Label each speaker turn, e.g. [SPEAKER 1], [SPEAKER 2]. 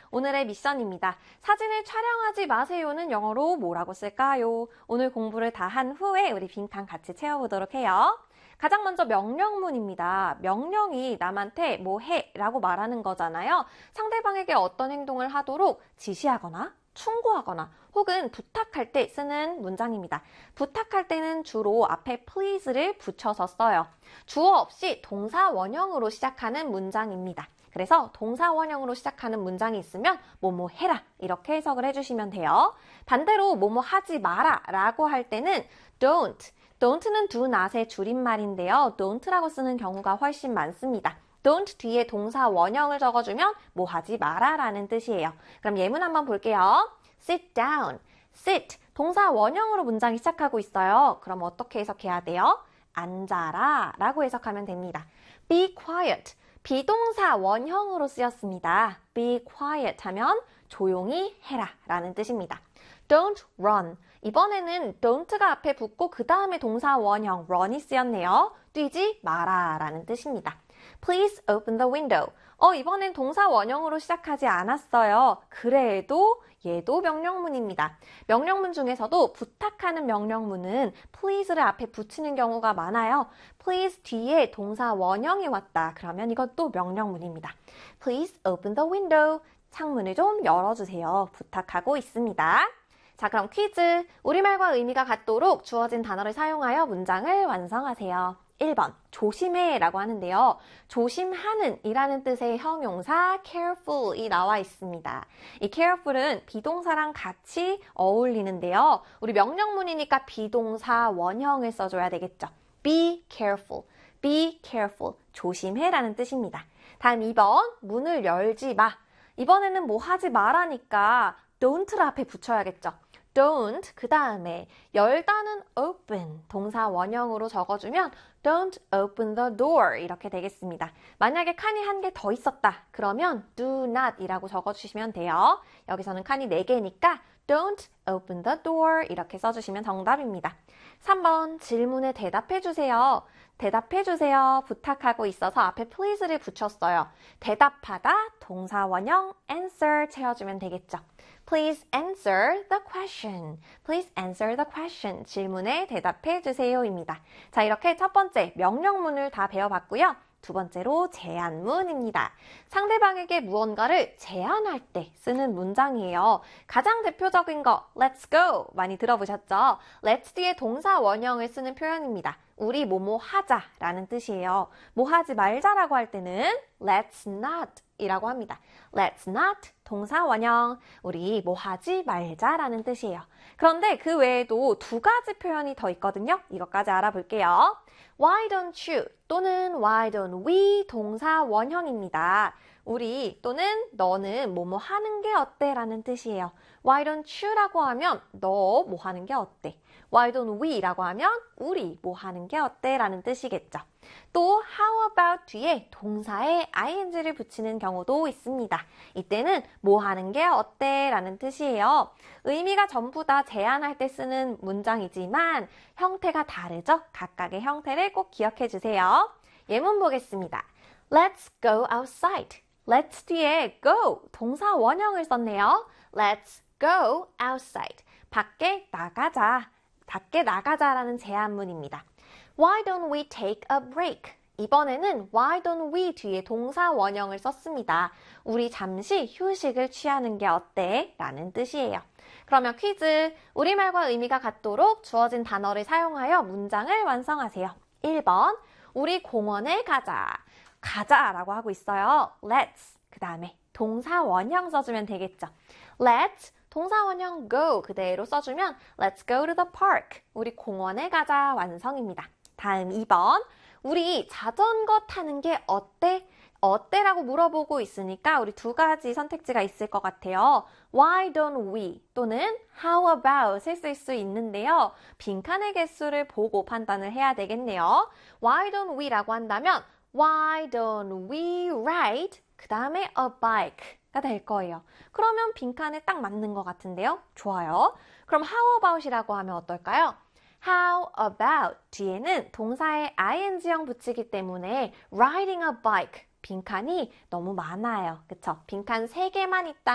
[SPEAKER 1] 오늘의 미션입니다. 사진을 촬영하지 마세요는 영어로 뭐라고 쓸까요? 오늘 공부를 다 한 후에 우리 빈칸 같이 채워보도록 해요. 가장 먼저 명령문입니다. 명령이 남한테 뭐 해 라고 말하는 거잖아요. 상대방에게 어떤 행동을 하도록 지시하거나 충고하거나 혹은 부탁할 때 쓰는 문장입니다. 부탁할 때는 주로 앞에 please를 붙여서 써요. 주어 없이 동사 원형으로 시작하는 문장입니다. 그래서 동사 원형으로 시작하는 문장이 있으면 뭐뭐 해라 이렇게 해석을 해주시면 돼요. 반대로 뭐뭐 하지 마라 라고 할 때는 don't는 do not의 줄임말인데요. don't라고 쓰는 경우가 훨씬 많습니다. don't 뒤에 동사 원형을 적어주면 뭐 하지 마라 라는 뜻이에요. 그럼 예문 한번 볼게요. sit down, sit 동사 원형으로 문장이 시작하고 있어요. 그럼 어떻게 해석해야 돼요? 앉아라 라고 해석하면 됩니다. be quiet 비동사 원형으로 쓰였습니다. be quiet 하면 조용히 해라 라는 뜻입니다. don't run 이번에는 don't가 앞에 붙고 그 다음에 동사 원형 run이 쓰였네요. 뛰지 마라 라는 뜻입니다. Please open the window. 이번엔 동사 원형으로 시작하지 않았어요. 그래도 얘도 명령문입니다. 명령문 중에서도 부탁하는 명령문은 please를 앞에 붙이는 경우가 많아요. please 뒤에 동사 원형이 왔다. 그러면 이것도 명령문입니다. Please open the window. 창문을 좀 열어주세요. 부탁하고 있습니다. 자, 그럼 퀴즈. 우리말과 의미가 같도록 주어진 단어를 사용하여 문장을 완성하세요. 1번, 조심해 라고 하는데요. 조심하는 이라는 뜻의 형용사 careful이 나와 있습니다. 이 careful은 비동사랑 같이 어울리는데요. 우리 명령문이니까 비동사 원형을 써줘야 되겠죠. be careful, be careful, 조심해 라는 뜻입니다. 다음 2번, 문을 열지 마. 이번에는 뭐 하지 마라니까 don't를 앞에 붙여야겠죠. don't 그 다음에 열다는 open 동사 원형으로 적어주면 don't open the door 이렇게 되겠습니다. 만약에 칸이 한 개 더 있었다 그러면 do not 이라고 적어주시면 돼요. 여기서는 칸이 4개니까 don't open the door 이렇게 써주시면 정답입니다. 3번 질문에 대답해주세요. 대답해주세요. 부탁하고 있어서 앞에 please를 붙였어요. 대답하다 동사 원형 answer 채워주면 되겠죠. Please answer the question. Please answer the question. 질문에 대답해 주세요입니다. 자, 이렇게 첫 번째 명령문을 다 배워봤고요. 두 번째로 제안문입니다. 상대방에게 무언가를 제안할 때 쓰는 문장이에요. 가장 대표적인 거 let's go 많이 들어보셨죠? let's 뒤에 동사 원형을 쓰는 표현입니다. 우리 뭐뭐 하자 라는 뜻이에요. 뭐 하지 말자라고 할 때는 let's not 이라고 합니다. let's not 동사 원형 우리 뭐 하지 말자라는 뜻이에요. 그런데 그 외에도 두 가지 표현이 더 있거든요. 이것까지 알아볼게요. Why don't you 또는 why don't we 동사 원형입니다. 우리 또는 너는 뭐뭐 하는 게 어때? 라는 뜻이에요. Why don't you 라고 하면 너 뭐 하는 게 어때? Why don't we 라고 하면 우리 뭐 하는 게 어때? 라는 뜻이겠죠. 또 how about 뒤에 동사에 ing를 붙이는 경우도 있습니다. 이때는 뭐 하는 게 어때? 라는 뜻이에요. 의미가 전부 다 제안할 때 쓰는 문장이지만 형태가 다르죠? 각각의 형태를 꼭 기억해 주세요. 예문 보겠습니다. Let's go outside. Let's 뒤에 go 동사 원형을 썼네요. Let's go outside. 밖에 나가자. 밖에 나가자라는 제안문입니다. Why don't we take a break? 이번에는 why don't we 뒤에 동사 원형을 썼습니다. 우리 잠시 휴식을 취하는 게 어때? 라는 뜻이에요. 그러면 퀴즈. 우리말과 의미가 같도록 주어진 단어를 사용하여 문장을 완성하세요. 1번. 우리 공원에 가자. 가자라고 하고 있어요. Let's. 그 다음에 동사 원형 써주면 되겠죠. Let's. 동사 원형 go 그대로 써주면 Let's go to the park. 우리 공원에 가자 완성입니다. 다음 2번. 우리 자전거 타는 게 어때? 어때라고 물어보고 있으니까 우리 두 가지 선택지가 있을 것 같아요. Why don't we 또는 how about을 쓸 수 있는데요. 빈칸의 개수를 보고 판단을 해야 되겠네요. Why don't we 라고 한다면 Why don't we ride? 그 다음에 a bike가 될 거예요. 그러면 빈칸에 딱 맞는 것 같은데요. 좋아요. 그럼 how about이라고 하면 어떨까요? How about 뒤에는 동사에 ing형 붙이기 때문에 riding a bike 빈칸이 너무 많아요. 그쵸? 빈칸 3개만 있다.